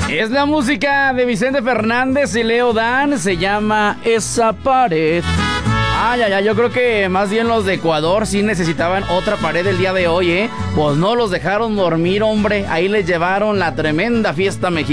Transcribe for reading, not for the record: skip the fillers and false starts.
Es la música de Vicente Fernández y Leo Dan, se llama Esa Pared. Ay, ay, ay, yo creo que más bien los de Ecuador sí necesitaban otra pared el día de hoy, ¿eh? Pues no los dejaron dormir, hombre. Ahí les llevaron la tremenda fiesta mexicana.